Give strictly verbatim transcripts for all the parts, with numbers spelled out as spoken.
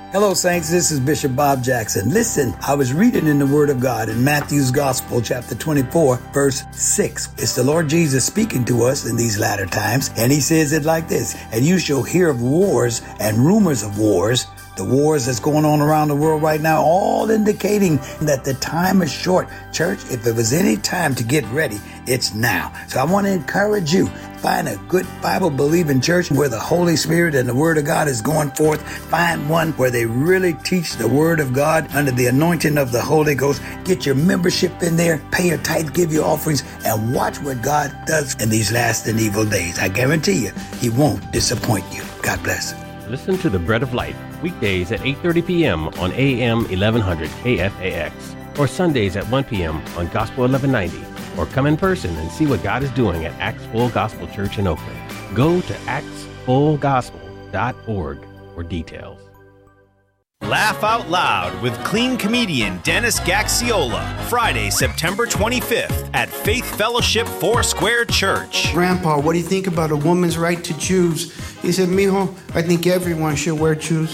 Hello, Saints. This is Bishop Bob Jackson. Listen, I was reading in the Word of God in Matthew's Gospel, chapter twenty-four, verse six. It's the Lord Jesus speaking to us in these latter times, and he says it like this: and you shall hear of wars and rumors of wars. The wars that's going on around the world right now, all indicating that the time is short. Church, if it was any time to get ready, it's now. So I want to encourage you, find a good Bible-believing church where the Holy Spirit and the Word of God is going forth. Find one where they really teach the Word of God under the anointing of the Holy Ghost. Get your membership in there, pay your tithe, give your offerings, and watch what God does in these last and evil days. I guarantee you, He won't disappoint you. God bless. Listen to The Bread of Life weekdays at eight thirty p.m. on A M eleven hundred K F A X or Sundays at one p.m. on Gospel eleven ninety, or come in person and see what God is doing at Acts Full Gospel Church in Oakland. Go to acts full gospel dot org for details. Laugh Out Loud with clean comedian Dennis Gaxiola, Friday, September twenty-fifth at Faith Fellowship Foursquare Church. Grandpa, what do you think about a woman's right to choose? He said, mijo, I think everyone should wear shoes.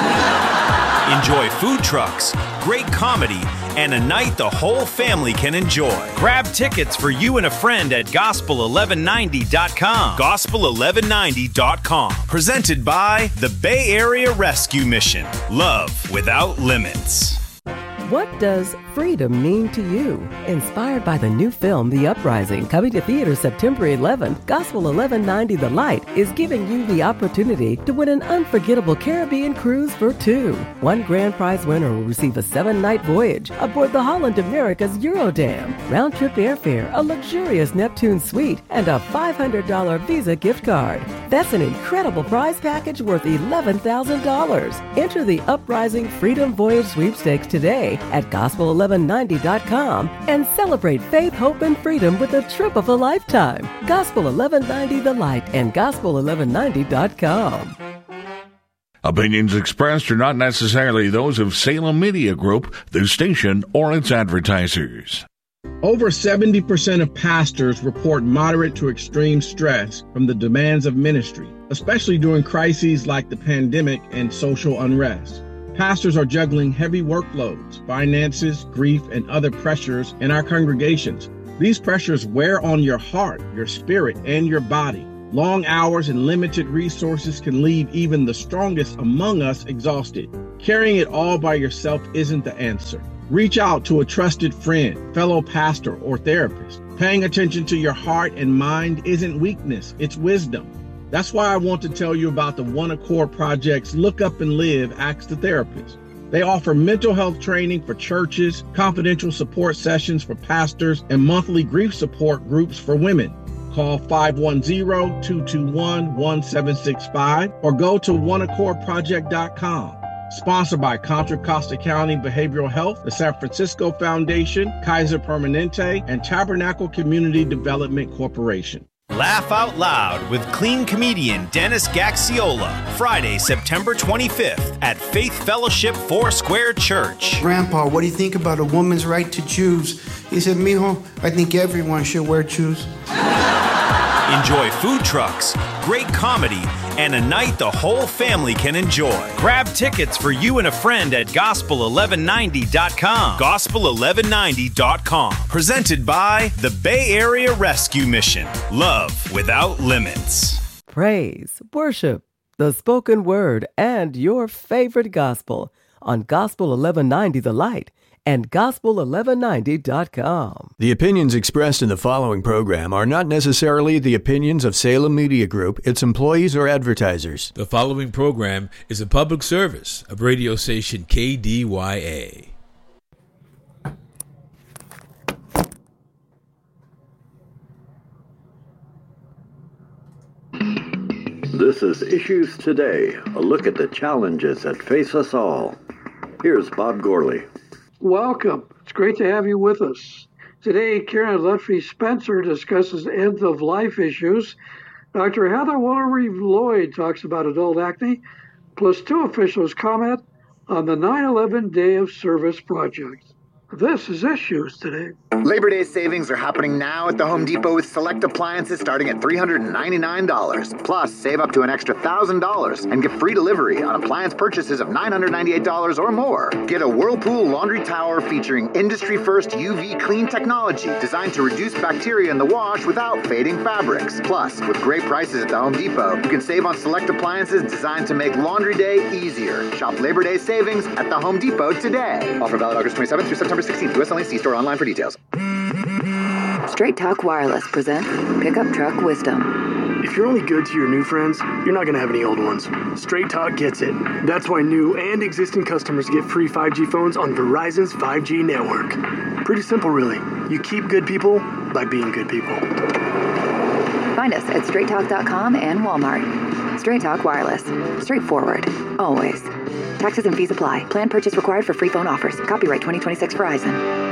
Enjoy food trucks, great comedy, and a night the whole family can enjoy. Grab tickets for you and a friend at gospel eleven ninety dot com. gospel eleven ninety dot com. Presented by the Bay Area Rescue Mission. Love without limits. What does freedom mean to you? Inspired by the new film, The Uprising, coming to theaters September eleventh, Gospel eleven ninety The Light is giving you the opportunity to win an unforgettable Caribbean cruise for two. One grand prize winner will receive a seven-night voyage aboard the Holland America's Eurodam, round-trip airfare, a luxurious Neptune suite, and a five hundred dollars Visa gift card. That's an incredible prize package worth eleven thousand dollars. Enter the Uprising Freedom Voyage sweepstakes today at gospel eleven ninety dot com and celebrate faith, hope, and freedom with a trip of a lifetime. Gospel eleven ninety The Light and gospel eleven ninety dot com. Opinions expressed are not necessarily those of Salem Media Group, the station, or its advertisers. Over seventy percent of pastors report moderate to extreme stress from the demands of ministry, especially during crises like the pandemic and social unrest. Pastors are juggling heavy workloads, finances, grief, and other pressures in our congregations. These pressures wear on your heart, your spirit, and your body. Long hours and limited resources can leave even the strongest among us exhausted. Carrying it all by yourself isn't the answer. Reach out to a trusted friend, fellow pastor, or therapist. Paying attention to your heart and mind isn't weakness, it's wisdom. That's why I want to tell you about the One Accord Project's Look Up and Live, Ask the Therapist. They offer mental health training for churches, confidential support sessions for pastors, and monthly grief support groups for women. Call five one zero, two two one, one seven six five or go to one accord project dot com. Sponsored by Contra Costa County Behavioral Health, the San Francisco Foundation, Kaiser Permanente, and Tabernacle Community Development Corporation. Laugh Out Loud with clean comedian Dennis Gaxiola, Friday, September twenty-fifth at Faith Fellowship Foursquare Church. Grandpa, what do you think about a woman's right to choose? He said, mijo, I think everyone should wear shoes. Enjoy food trucks, great comedy, and a night the whole family can enjoy. Grab tickets for you and a friend at gospel eleven ninety dot com. gospel eleven ninety dot com. Presented by the Bay Area Rescue Mission. Love without limits. Praise, worship, the spoken word, and your favorite gospel on Gospel eleven ninety The Light and gospel eleven ninety dot com. The opinions expressed in the following program are not necessarily the opinions of Salem Media Group, its employees, or advertisers. The following program is a public service of radio station K D Y A. This is Issues Today, a look at the challenges that face us all. Here's Bob Gorley. Welcome. It's great to have you with us. Today, Karen Lutfi Spencer discusses end-of-life issues. Doctor Heather Woolery-Lloyd talks about adult acne, plus two officials comment on the nine eleven Day of Service project. This is Issues Today. Labor Day savings are happening now at the Home Depot with select appliances starting at three hundred ninety-nine dollars. Plus, save up to an extra one thousand dollars and get free delivery on appliance purchases of nine hundred ninety-eight dollars or more. Get a Whirlpool laundry tower featuring industry-first U V clean technology designed to reduce bacteria in the wash without fading fabrics. Plus, with great prices at the Home Depot, you can save on select appliances designed to make laundry day easier. Shop Labor Day savings at the Home Depot today. Offer valid August twenty-seventh through September sixteenth. U S only. See store online for details. Straight Talk Wireless presents Pickup Truck Wisdom. If you're only good to your new friends, you're not going to have any old ones. Straight Talk gets it. That's why new and existing customers get free five G phones on Verizon's five G network. Pretty simple, really. You keep good people by being good people. Find us at straight talk dot com and Walmart. Straight Talk Wireless. Straightforward. Always. Taxes and fees apply. Plan purchase required for free phone offers. Copyright twenty twenty-six Verizon.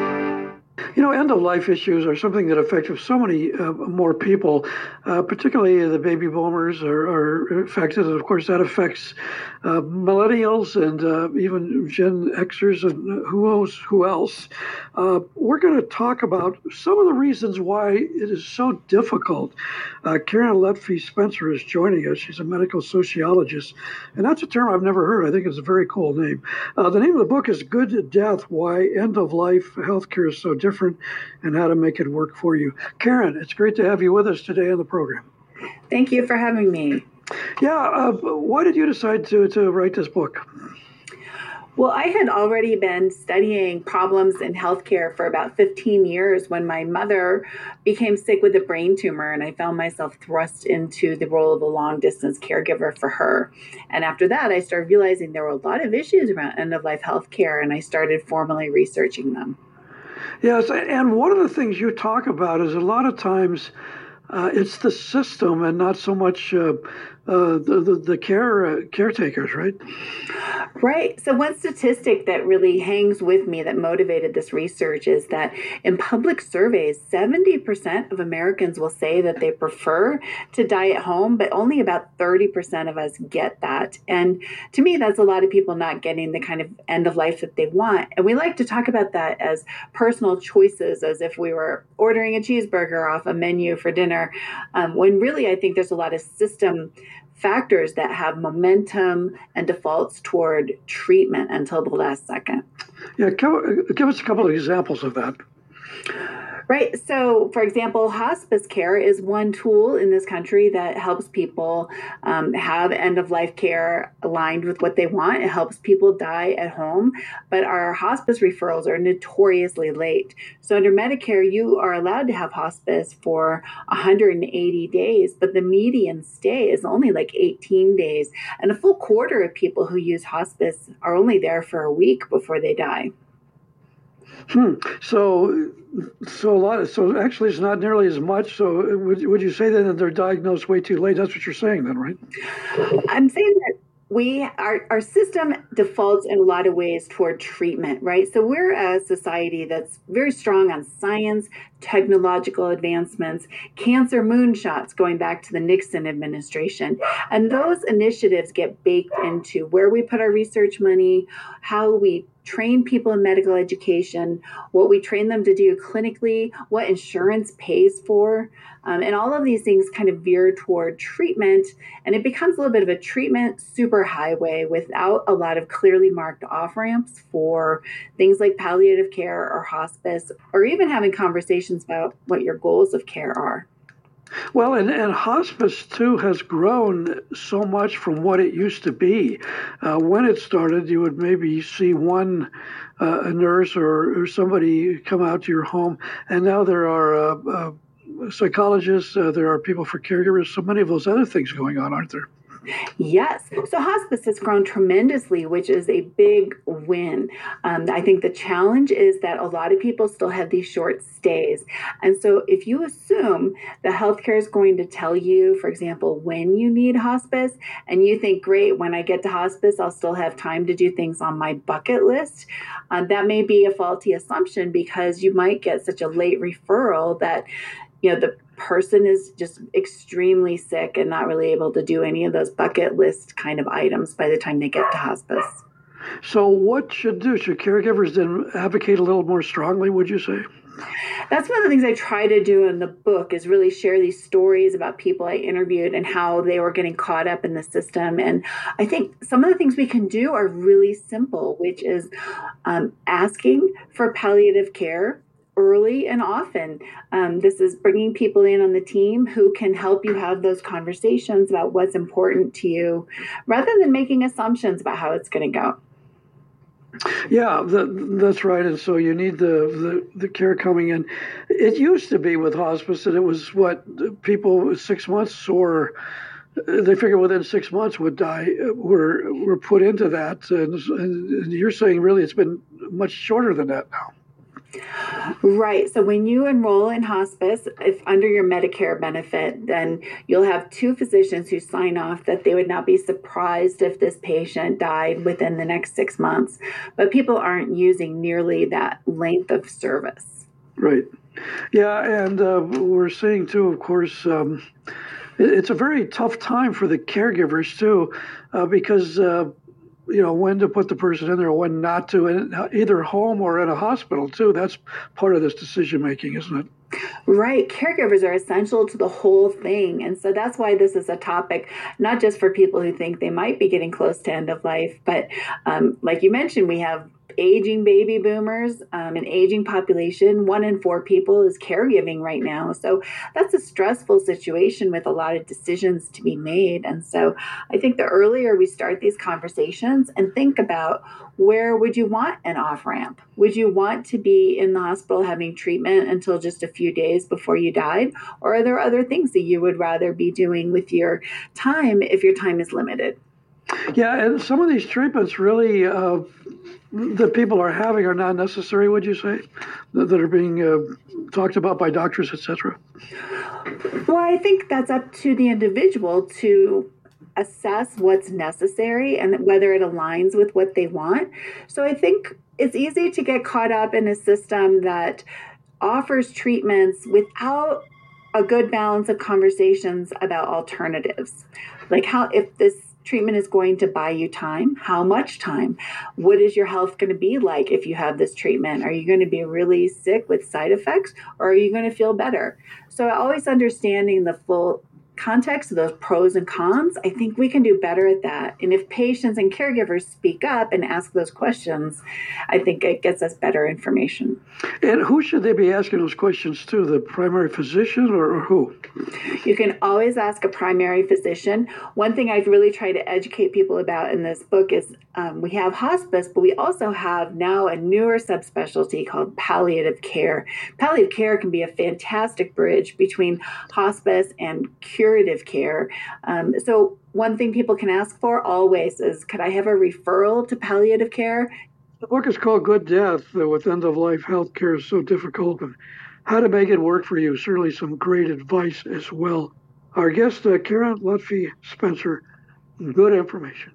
You know, end-of-life issues are something that affect so many uh, more people, uh, particularly the baby boomers are, are affected. And, of course, that affects uh, millennials and uh, even Gen Xers and who knows who else. Uh, we're going to talk about some of the reasons why it is so difficult. Uh, Karen Lutfi Spencer is joining us. She's a medical sociologist, and that's a term I've never heard. I think it's a very cool name. Uh, the name of the book is Good Death, Why End-of-Life Healthcare is So Different and How to Make It Work for You. Karen, it's great to have you with us today on the program. Thank you for having me. Yeah, uh, why did you decide to, to write this book? Well, I had already been studying problems in healthcare for about fifteen years when my mother became sick with a brain tumor, and I found myself thrust into the role of a long-distance caregiver for her. And after that, I started realizing there were a lot of issues around end-of-life healthcare, and I started formally researching them. Yes, and one of the things you talk about is a lot of times uh, it's the system and not so much uh, uh, the, the the care uh, caretakers, right? Right. So one statistic that really hangs with me that motivated this research is that in public surveys, seventy percent of Americans will say that they prefer to die at home, but only about thirty percent of us get that. And to me, that's a lot of people not getting the kind of end of life that they want. And we like to talk about that as personal choices, as if we were ordering a cheeseburger off a menu for dinner, um, when really I think there's a lot of system factors that have momentum and defaults toward treatment until the last second. Yeah, give, give us a couple of examples of that. Right. So, for example, hospice care is one tool in this country that helps people um, have end-of-life care aligned with what they want. It helps people die at home. But our hospice referrals are notoriously late. So under Medicare, you are allowed to have hospice for one hundred eighty days, but the median stay is only like eighteen days. And a full quarter of people who use hospice are only there for a week before they die. Hmm. So, so a lot. Of, so actually, it's not nearly as much. So, would would you say then that they're diagnosed way too late? That's what you're saying, then, right? I'm saying that we our our system defaults in a lot of ways toward treatment, right? So we're a society that's very strong on science, technological advancements, cancer moonshots going back to the Nixon administration. And those initiatives get baked into where we put our research money, how we train people in medical education, what we train them to do clinically, what insurance pays for. Um, and all of these things kind of veer toward treatment. And it becomes a little bit of a treatment superhighway without a lot of clearly marked off-ramps for things like palliative care or hospice, or even having conversations about what your goals of care are. Well, and, and hospice, too, has grown so much from what it used to be. Uh, when it started, you would maybe see one uh, a nurse or, or somebody come out to your home, and now there are uh, uh, psychologists, uh, there are people for caregivers, so many of those other things going on, aren't there? Yes. So hospice has grown tremendously, which is a big win. Um, I think the challenge is that a lot of people still have these short stays. And so if you assume the healthcare is going to tell you, for example, when you need hospice, and you think, great, when I get to hospice, I'll still have time to do things on my bucket list, uh, that may be a faulty assumption, because you might get such a late referral that, you know, the person is just extremely sick and not really able to do any of those bucket list kind of items by the time they get to hospice. So what should do? Should caregivers then advocate a little more strongly, would you say? That's one of the things I try to do in the book is really share these stories about people I interviewed and how they were getting caught up in the system. And I think some of the things we can do are really simple, which is um, asking for palliative care early and often. Um, this is bringing people in on the team who can help you have those conversations about what's important to you rather than making assumptions about how it's going to go. Yeah, the, that's right. And so you need the, the, the care coming in. It used to be with hospice that it was what people six months or they figure within six months would die were were put into that. And, and you're saying really it's been much shorter than that now. Right. So when you enroll in hospice, if under your Medicare benefit, then you'll have two physicians who sign off that they would not be surprised if this patient died within the next six months. But people aren't using nearly that length of service. Right. Yeah. And uh, we're seeing, too, of course, um, it's a very tough time for the caregivers, too, uh, because uh, you know, when to put the person in there, when not to, and either home or in a hospital, too. That's part of this decision-making, isn't it? Right. Caregivers are essential to the whole thing. And so that's why this is a topic, not just for people who think they might be getting close to end of life, but um, like you mentioned, we have aging baby boomers, um, an aging population. One in four people is caregiving right now. So that's a stressful situation with a lot of decisions to be made. And so I think the earlier we start these conversations and think about where would you want an off-ramp? Would you want to be in the hospital having treatment until just a few days before you died? Or are there other things that you would rather be doing with your time if your time is limited? Yeah, and some of these treatments really uh, that people are having are not necessary, would you say, that are being uh, talked about by doctors, et cetera? Well, I think that's up to the individual to assess what's necessary and whether it aligns with what they want. So I think it's easy to get caught up in a system that offers treatments without a good balance of conversations about alternatives. Like how, if this treatment is going to buy you time, how much time? What is your health going to be like if you have this treatment? Are you going to be really sick with side effects, or are you going to feel better? So always understanding the full context of those pros and cons, I think we can do better at that. And if patients and caregivers speak up and ask those questions, I think it gets us better information. And who should they be asking those questions to? The primary physician or, or who? You can always ask a primary physician. One thing I've really tried to educate people about in this book is um, we have hospice, but we also have now a newer subspecialty called palliative care. Palliative care can be a fantastic bridge between hospice and curative care. Um, so one thing people can ask for always is, could I have a referral to palliative care? The book is called Good Death, uh, with end-of-life health care is so difficult, and how to make it work for you. Certainly some great advice as well. Our guest, uh, Karen Lutfi Spencer, good information.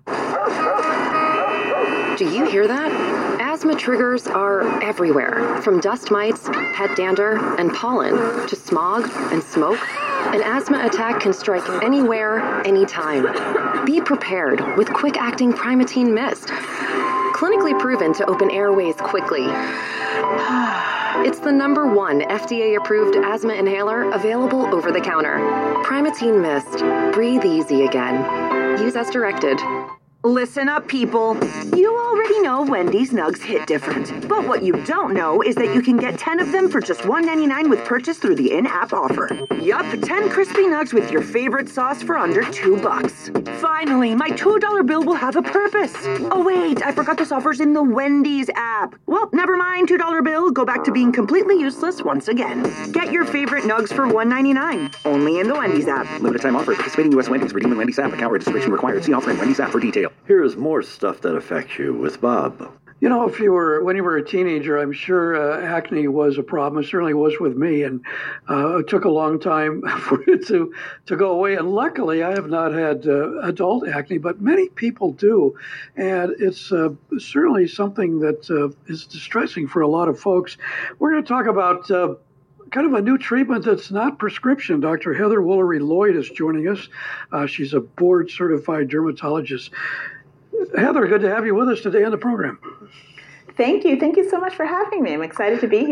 Do you hear that? Asthma triggers are everywhere, from dust mites, pet dander, and pollen, to smog and smoke. An asthma attack can strike anywhere, anytime. Be prepared with quick-acting Primatene Mist. Clinically proven to open airways quickly. It's the number one F D A-approved asthma inhaler available over the counter. Primatene Mist. Breathe easy again. Use as directed. Listen up, people. You already know Wendy's nugs hit different. But what you don't know is that you can get ten of them for just one ninety-nine with purchase through the in-app offer. Yup, ten crispy nugs with your favorite sauce for under two bucks. Finally, my two dollar bill will have a purpose. Oh wait, I forgot this offer's in the Wendy's app. Well, never mind, two dollar bill. Go back to being completely useless once again. Get your favorite nugs for one ninety-nine. Only in the Wendy's app. Limited time offer. Participating U S Wendy's. Redeem in Wendy's app. Account registration required. See offer in Wendy's app for detail. Here's more stuff that affects you with Bob. You know, if you were, when you were a teenager, I'm sure uh, acne was a problem. It certainly was with me, and uh, it took a long time for it to, to go away. And luckily, I have not had uh, adult acne, but many people do. And it's uh, certainly something that uh, is distressing for a lot of folks. We're going to talk about uh, kind of a new treatment that's not prescription. Doctor Heather Woolery Lloyd is joining us. Uh, she's a board-certified dermatologist. Heather, good to have you with us today on the program. Thank you. Thank you so much for having me. I'm excited to be here.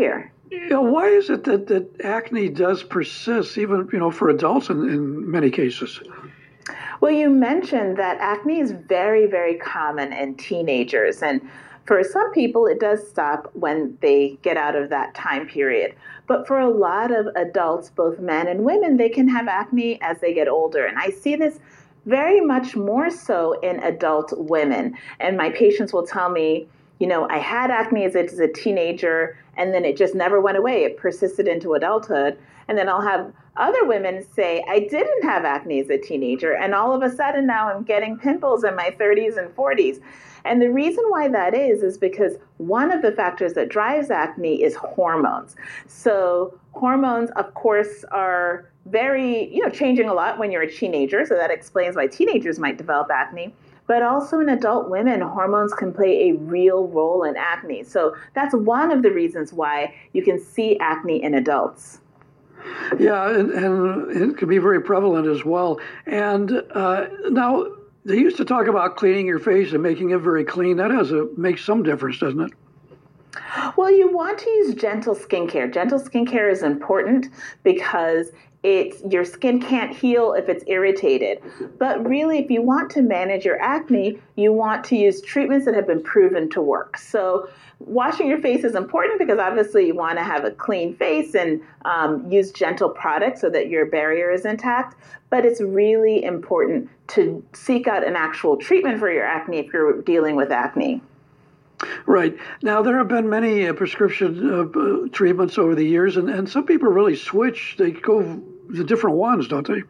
You know, why is it that, that acne does persist, even, you know, for adults in, in many cases? Well, you mentioned that acne is very, very common in teenagers. And for some people, it does stop when they get out of that time period. But for a lot of adults, both men and women, they can have acne as they get older. And I see this very much more so in adult women. And my patients will tell me, you know, I had acne as a, as a teenager, and then it just never went away. It persisted into adulthood. And then I'll have other women say, I didn't have acne as a teenager, and all of a sudden now I'm getting pimples in my thirties and forties. And the reason why that is, is because one of the factors that drives acne is hormones. So hormones, of course, are very, you know, changing a lot when you're a teenager. So that explains why teenagers might develop acne. But also in adult women, hormones can play a real role in acne. So that's one of the reasons why you can see acne in adults. Yeah, and, and it can be very prevalent as well. And uh, now, they used to talk about cleaning your face and making it very clean. That has a makes some difference, doesn't it? Well, you want to use gentle skincare. Gentle skincare is important because it's your skin can't heal if it's irritated. But really, if you want to manage your acne, you want to use treatments that have been proven to work. So washing your face is important because obviously you want to have a clean face and um, use gentle products so that your barrier is intact. But it's really important to seek out an actual treatment for your acne if you're dealing with acne. Right. Now, there have been many uh, prescription uh, treatments over the years, and, and some people really switch. They go to different ones, don't they?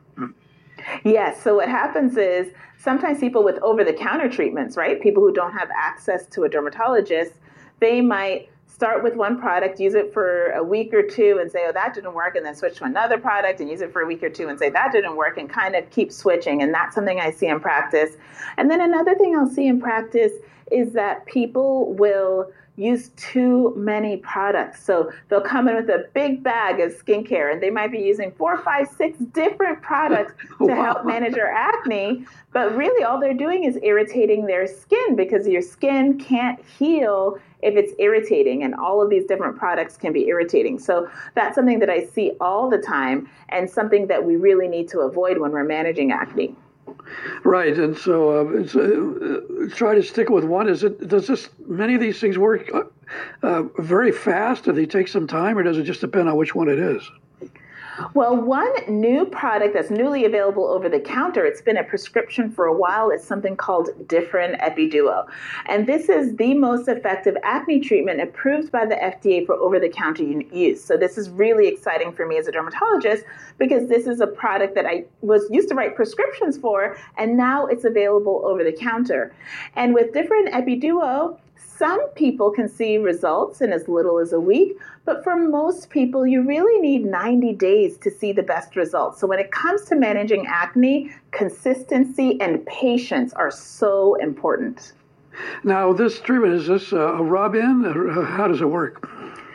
Yes. So what happens is sometimes people with over-the-counter treatments, right, people who don't have access to a dermatologist, they might start with one product, use it for a week or two and say, oh, that didn't work, and then switch to another product and use it for a week or two and say that didn't work, and kind of keep switching. And that's something I see in practice. And then another thing I'll see in practice is that people will use too many products. So they'll come in with a big bag of skincare, and they might be using four, five, six different products to wow. help manage their acne. But really all they're doing is irritating their skin, because your skin can't heal if it's irritating, and all of these different products can be irritating. So that's something that I see all the time, and something that we really need to avoid when we're managing acne. Right, and so uh, it's, uh, try to stick with one. Is it? Does this many of these things work uh, uh, very fast? Do they take some time, or does it just depend on which one it is? Well, one new product that's newly available over the counter, it's been a prescription for a while, is something called Differin Epiduo. And this is the most effective acne treatment approved by the F D A for over-the-counter use. So this is really exciting for me as a dermatologist, because this is a product that I was used to write prescriptions for, and now it's available over the counter. And with Differin Epiduo, some people can see results in as little as a week, but for most people, you really need ninety days to see the best results. So when it comes to managing acne, consistency and patience are so important. Now, this treatment, is this a rub-in, or how does it work?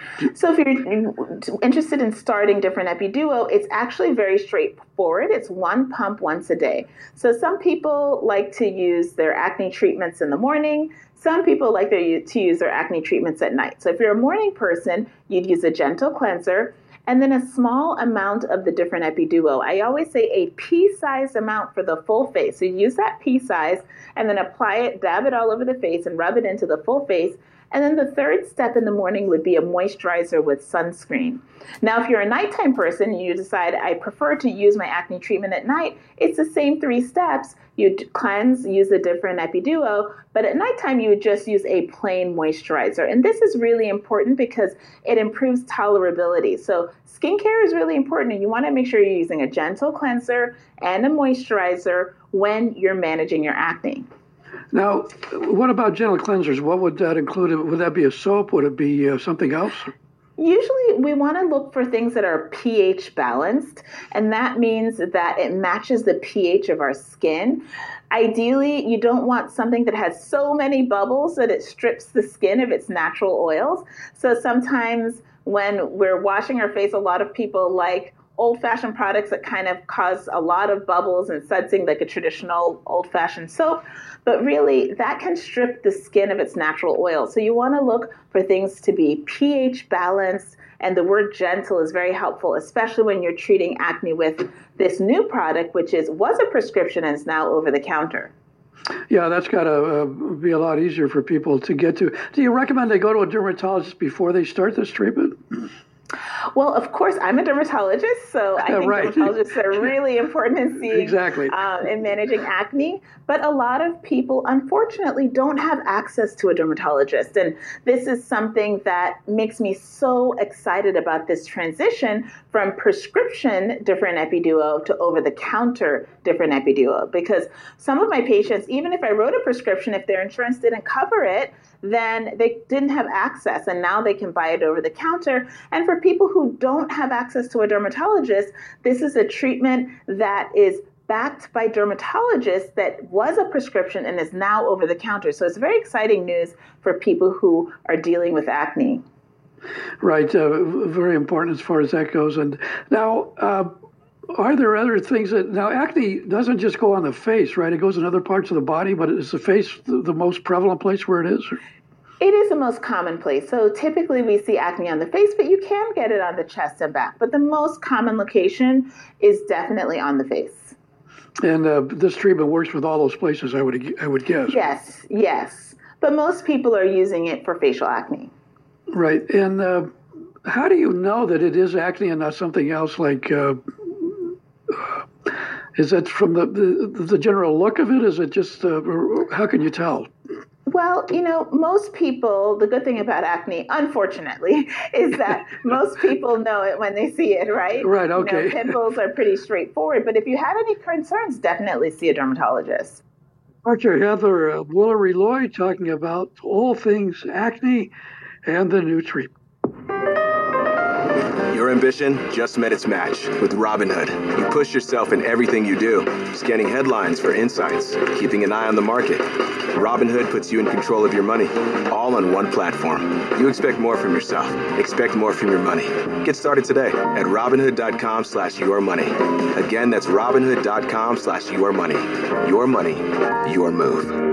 So if you're interested in starting Differin Epiduo, it's actually very straightforward. It's one pump once a day. So some people like to use their acne treatments in the morning. Some people like to use their acne treatments at night. So if you're a morning person, you'd use a gentle cleanser and then a small amount of the Differin Epiduo. I always say a pea-sized amount for the full face. So you use that pea size and then apply it, dab it all over the face and rub it into the full face. And then the third step in the morning would be a moisturizer with sunscreen. Now, if you're a nighttime person and you decide, I prefer to use my acne treatment at night, it's the same three steps. You'd cleanse, use the Differin Epiduo, but at nighttime you would just use a plain moisturizer. And this is really important because it improves tolerability. So skincare is really important, and you want to make sure you're using a gentle cleanser and a moisturizer when you're managing your acne. Now, what about gentle cleansers? What would that include? Would that be a soap? Would it be uh, something else? Usually we want to look for things that are pH balanced, and that means that it matches the pH of our skin. Ideally, you don't want something that has so many bubbles that it strips the skin of its natural oils. So sometimes when we're washing our face, a lot of people like old-fashioned products that kind of cause a lot of bubbles and sudsing, like a traditional old-fashioned soap. But really, that can strip the skin of its natural oil. So you want to look for things to be pH balanced And the word gentle is very helpful, especially when you're treating acne with this new product, which is was a prescription and is now over the counter. Yeah, that's got to uh, be a lot easier for people to get to. Do you recommend they go to a dermatologist before they start this treatment? Well, of course, I'm a dermatologist, so I think right. dermatologists are really important in seeing exactly. um, in managing acne. But a lot of people, unfortunately, don't have access to a dermatologist. And this is something that makes me so excited about this transition from prescription different Epiduo to over-the-counter different Epiduo. Because some of my patients, even if I wrote a prescription, if their insurance didn't cover it, then they didn't have access, and now they can buy it over the counter. And for people who don't have access to a dermatologist, this is a treatment that is backed by dermatologists that was a prescription and is now over the counter. So it's very exciting news for people who are dealing with acne. Right, uh, very important as far as that goes. And now, uh, are there other things that, now acne doesn't just go on the face, right? It goes in other parts of the body, but is the face the, the most prevalent place where it is? It is the most common place. So typically we see acne on the face, but you can get it on the chest and back. But the most common location is definitely on the face. And uh, this treatment works with all those places, I would I would guess. Yes, yes. But most people are using it for facial acne. Right. And uh, how do you know that it is acne and not something else like... Uh, Is that from the, the the general look of it? Is it just, uh, how can you tell? Well, you know, most people, the good thing about acne, unfortunately, is that most people know it when they see it, right? Right, okay. You know, pimples are pretty straightforward, but if you had any concerns, definitely see a dermatologist. Doctor Heather uh, Woolery-Lloyd talking about all things acne and the new treatment. Your ambition just met its match with Robinhood. You push yourself in everything you do, scanning headlines for insights, keeping an eye on the market. Robinhood puts you in control of your money, all on one platform. You expect more from yourself. Expect more from your money. Get started today at Robinhood.com slash your money. Again, that's Robinhood.com slash your money. Your money, your move.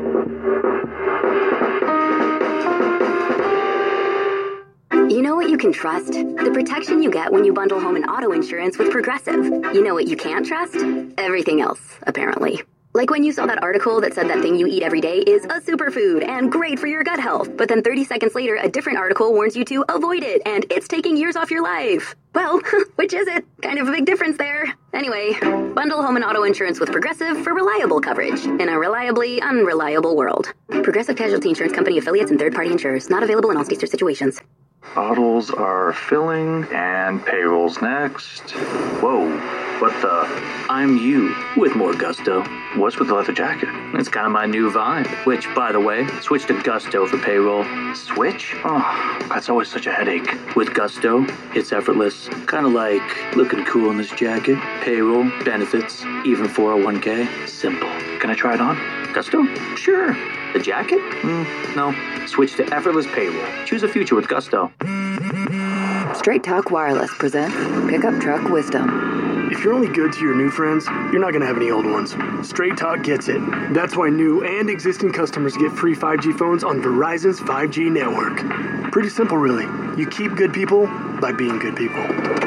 You know what you can trust? The protection you get when you bundle home and auto insurance with Progressive. You know what you can't trust? Everything else, apparently. Like when you saw that article that said that thing you eat every day is a superfood and great for your gut health, but then thirty seconds later, a different article warns you to avoid it and it's taking years off your life. Well, which is it? Kind of a big difference there. Anyway, bundle home and auto insurance with Progressive for reliable coverage in a reliably unreliable world. Progressive Casualty Insurance Company affiliates and third-party insurers. Not available in all states or situations. Bottles are filling and payrolls next. Whoa, what the? I'm you with more gusto. What's with the leather jacket? It's kind of my new vibe. Which, by the way, switch to Gusto for payroll. Switch? Oh, that's always such a headache. With Gusto, it's effortless. Kind of like looking cool in this jacket. Payroll, benefits, even four oh one k. Simple. Can I try it on? Gusto? Sure. The jacket? Mm, no. Switch to effortless payroll. Choose a future with Gusto. Straight Talk Wireless presents Pickup Truck Wisdom. If you're only good to your new friends, you're not going to have any old ones. Straight Talk gets it. That's why new and existing customers get free five G phones on Verizon's five G network. Pretty simple, really. You keep good people by being good people.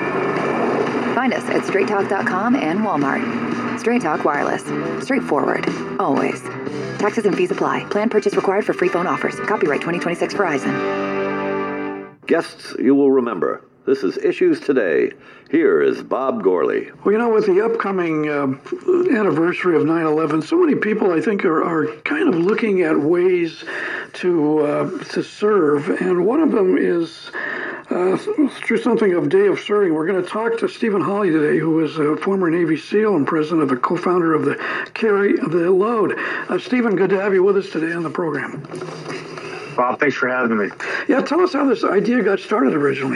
Find us at straight talk dot com and Walmart. Straight Talk Wireless. Straightforward. Always. Taxes and fees apply. Plan purchase required for free phone offers. Copyright twenty twenty-six Verizon. Guests you will remember. This is Issues Today. Here is Bob Gourley. Well, you know, with the upcoming uh, anniversary of nine eleven, so many people, I think, are, are kind of looking at ways to uh, to serve. And one of them is uh, through something of Day of Serving. We're going to talk to Stephen Hawley today, who is a former Navy SEAL and president of the co-founder of the Carry the Load. Uh, Stephen, good to have you with us today on the program. Bob, thanks for having me. Yeah, tell us how this idea got started originally.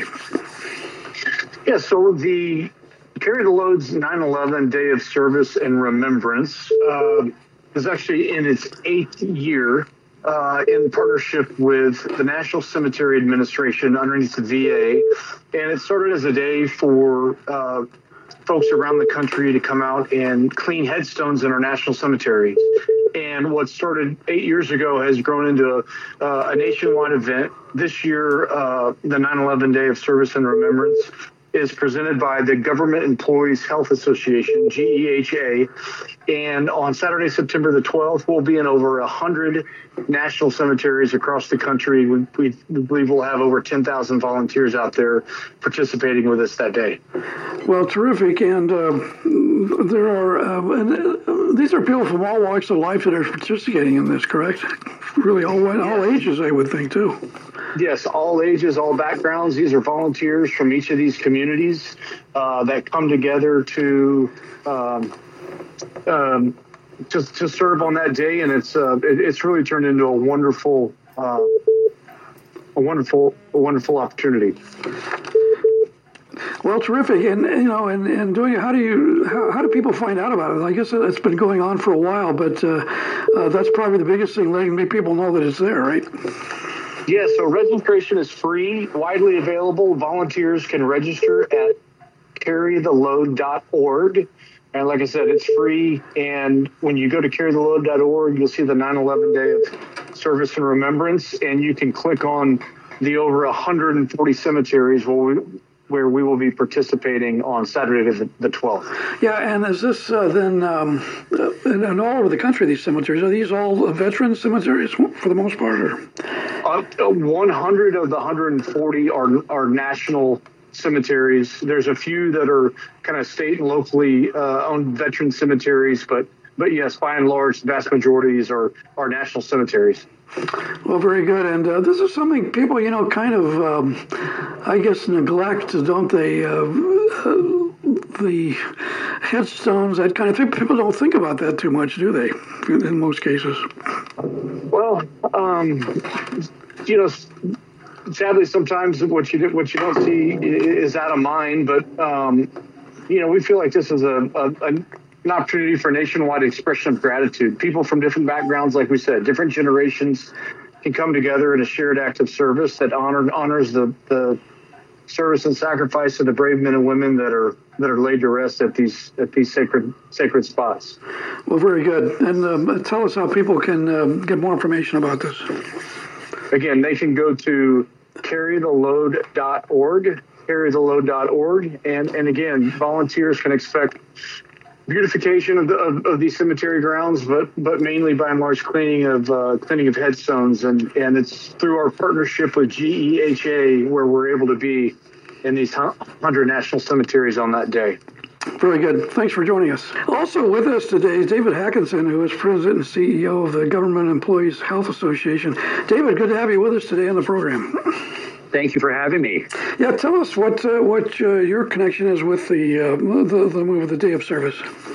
Yeah, so the Carry the Load's nine eleven Day of Service and Remembrance uh, is actually in its eighth year uh, in partnership with the National Cemetery Administration underneath the V A. And it started as a day for uh, folks around the country to come out and clean headstones in our national cemeteries. And what started eight years ago has grown into a, uh, a nationwide event. This year, uh, the nine eleven Day of Service and Remembrance is presented by the Government Employees Health Association, G E H A. And on Saturday, September the twelfth, we'll be in over one hundred national cemeteries across the country. We, we, we believe we'll have over ten thousand volunteers out there participating with us that day. Well, terrific. And uh, there are, uh, and, uh, these are people from all walks of life that are participating in this, correct? Really all, all ages, I would think, too. Yes, all ages, all backgrounds. These are volunteers from each of these communities uh, that come together to um, um, to, to serve on that day, and it's uh, it, it's really turned into a wonderful, uh, a wonderful, a wonderful opportunity. Well, terrific, and you know, and, and doing it. How do you how, how do people find out about it? I guess it's been going on for a while, but uh, uh, that's probably the biggest thing, letting people know that it's there, right? Yeah, so registration is free, widely available. Volunteers can register at carry the load dot org. And like I said, it's free. And when you go to carry the load dot org, you'll see the nine eleven Day of Service and Remembrance. And you can click on the over one hundred forty cemeteries where we, where we will be participating on Saturday the, the twelfth. Yeah, and is this uh, then, um, uh, and all over the country, these cemeteries, are these all veteran cemeteries for the most part? Or? Uh, one hundred of the one hundred forty are, are national cemeteries. There's a few that are kind of state and locally uh, owned veteran cemeteries, but but yes, by and large, the vast majorities are, are national cemeteries. Well, very good. And uh, this is something people, you know, kind of, um, I guess, neglect, don't they? Uh, uh, the headstones, that kind of thing. People don't think about that too much, do they, in most cases? Well, um, you know, sadly, sometimes what you what you don't see is out of mind. But um, you know, we feel like this is a, a, a an opportunity for nationwide expression of gratitude. People from different backgrounds, like we said, different generations, can come together in a shared act of service that honor, honors the, the service and sacrifice of the brave men and women that are that are laid to rest at these at these sacred sacred spots. Well, very good. And um, tell us how people can um, get more information about this. Again, they can go to carry the load dot org, carry the load dot org, and and again, volunteers can expect beautification of, the, of, of these cemetery grounds, but but mainly by and large cleaning of uh, cleaning of headstones, and and it's through our partnership with G E H A where we're able to be in these one hundred national cemeteries on that day. Very good. Thanks for joining us. Also with us today is David Hackinson, who is President and C E O of the Government Employees Health Association. David, good to have you with us today on the program. Thank you for having me. Yeah, tell us what uh, what uh, your connection is with the, uh, the the move of the Day of Service.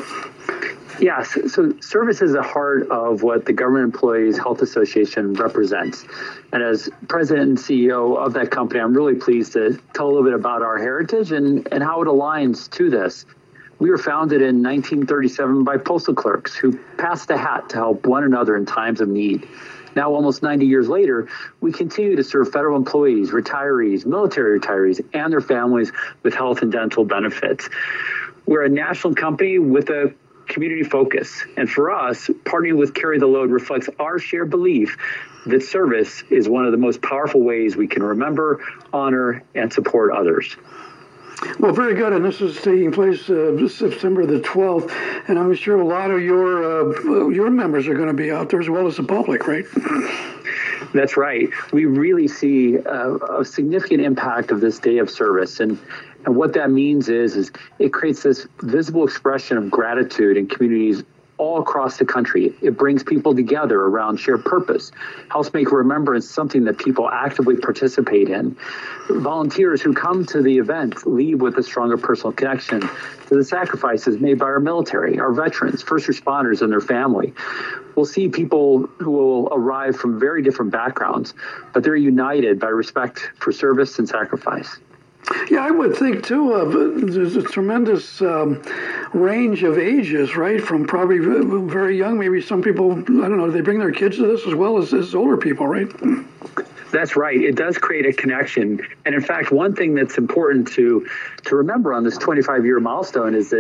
Yes, so service is the heart of what the Government Employees Health Association represents. And as president and C E O of that company, I'm really pleased to tell a little bit about our heritage and, and how it aligns to this. We were founded in nineteen thirty-seven by postal clerks who passed the hat to help one another in times of need. Now, almost ninety years later, we continue to serve federal employees, retirees, military retirees, and their families with health and dental benefits. We're a national company with a community focus. And for us, partnering with Carry the Load reflects our shared belief that service is one of the most powerful ways we can remember, honor, and support others. Well, very good. And this is taking place uh, September the twelfth. And I'm sure a lot of your uh, your members are going to be out there as well as the public, right? That's right. We really see uh, a significant impact of this day of service. And, and what that means is, is it creates this visible expression of gratitude in communities all across the country. It brings people together around shared purpose, helps make remembrance something that people actively participate in. Volunteers who come to the event leave with a stronger personal connection to the sacrifices made by our military, our veterans, first responders, and their family. We'll see people who will arrive from very different backgrounds, but they're united by respect for service and sacrifice. Yeah, I would think, too, uh, there's a tremendous um, range of ages, right? From probably very young, maybe some people, I don't know, they bring their kids to this as well as, as older people, right? That's right. It does create a connection. And in fact, one thing that's important to to remember on this twenty-five year milestone is that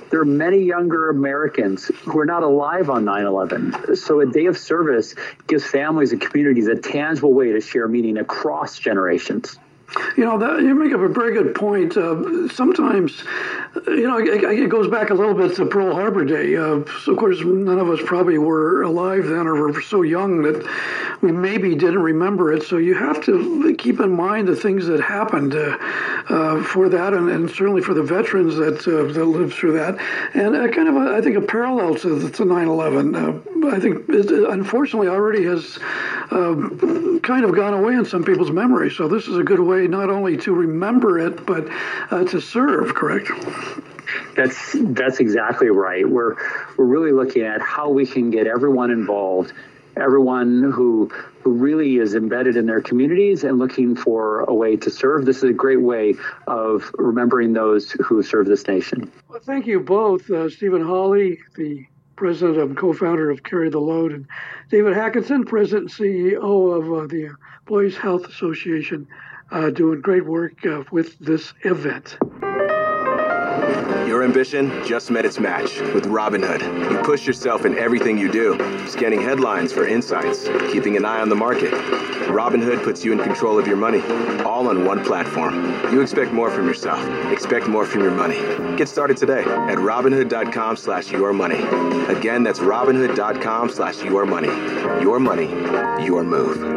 there are many younger Americans who are not alive on nine eleven. So a day of service gives families and communities a tangible way to share meaning across generations. You know, that, you make up a very good point. Uh, sometimes, you know, it, it goes back a little bit to Pearl Harbor Day. Uh, so, of course, none of us probably were alive then or were so young that we maybe didn't remember it. So you have to keep in mind the things that happened uh, uh, for that, and, and certainly for the veterans that uh, that lived through that. And uh, kind of, a, I think, a parallel to, to nine eleven. Uh, I think, it, unfortunately, already has uh, kind of gone away in some people's memory. So this is a good way not only to remember it, but uh, to serve, correct? That's that's exactly right. We're we're really looking at how we can get everyone involved, everyone who who really is embedded in their communities and looking for a way to serve. This is a great way of remembering those who serve this nation. Well, thank you both, uh, Stephen Hawley, the president and co-founder of Carry the Load, and David Hackinson, president and C E O of uh, the Employees Health Association. Uh, doing great work uh, with this event. Your ambition just met its match with Robinhood. You push yourself in everything you do, scanning headlines for insights, keeping an eye on the market. Robinhood puts you in control of your money, all on one platform. You expect more from yourself. Expect more from your money. Get started today at Robinhood.com slash your money. Again, that's Robinhood.com slash your money. Your money, your move.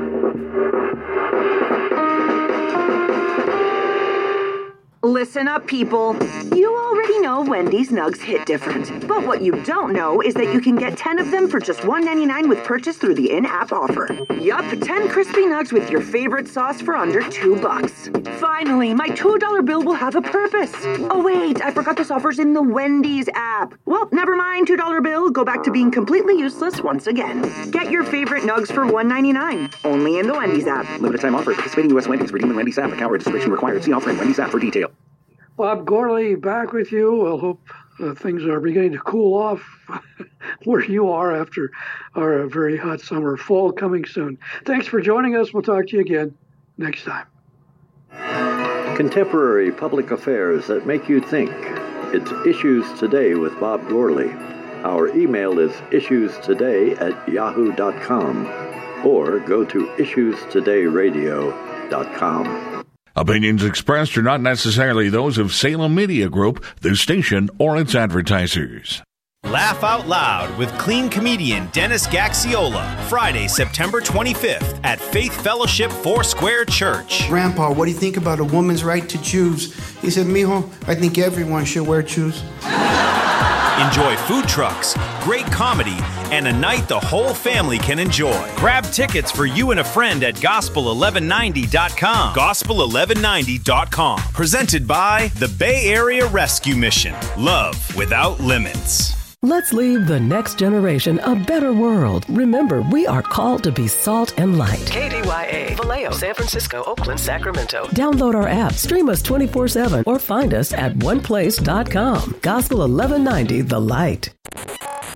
Listen up, people. You already know Wendy's nugs hit different. But what you don't know is that you can get ten of them for just one ninety-nine with purchase through the in-app offer. Yup, ten crispy nugs with your favorite sauce for under two bucks. Finally, my two dollar bill will have a purpose. Oh wait, I forgot this offer's in the Wendy's app. Well, never mind, two dollar bill. Go back to being completely useless once again. Get your favorite nugs for one ninety-nine. Only in the Wendy's app. Limited time offer. Participating U S Wendy's. Redeem in Wendy's app. Account registration required. See offer in Wendy's app for detail. Bob Gourley, back with you. I hope uh, things are beginning to cool off where you are after our uh, very hot summer. Fall coming soon. Thanks for joining us. We'll talk to you again next time. Contemporary public affairs that make you think. It's Issues Today with Bob Gourley. Our email is issuestoday at yahoo dot com or go to issues today radio dot com. Opinions expressed are not necessarily those of Salem Media Group, the station, or its advertisers. Laugh Out Loud with clean comedian Dennis Gaxiola, Friday, September twenty-fifth at Faith Fellowship Foursquare Church. Grandpa, what do you think about a woman's right to choose? He said, mijo, I think everyone should wear shoes. Enjoy food trucks, great comedy, and a night the whole family can enjoy. Grab tickets for you and a friend at gospel eleven ninety dot com. gospel eleven ninety dot com. Presented by the Bay Area Rescue Mission. Love without limits. Let's leave the next generation a better world. Remember, we are called to be salt and light. K D Y A, Vallejo, San Francisco, Oakland, Sacramento. Download our app, stream us twenty-four seven, or find us at one place dot com. Gospel eleven ninety, The Light.